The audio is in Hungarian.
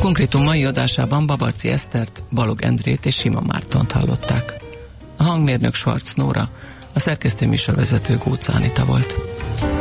Konkrétum mai adásában Babarczy Esztert, Balog Endrét és Sima Mártont hallották. A hangmérnök Schwarz Nóra, a szerkesztő műsorvezető Gócz Anita volt.